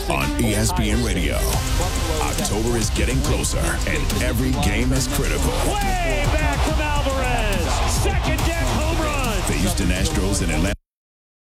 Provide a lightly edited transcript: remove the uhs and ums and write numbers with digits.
on ESPN Radio. October is getting closer, and every game is critical. Way back from Alvarez. Second deck home run. The Houston Astros and Atlanta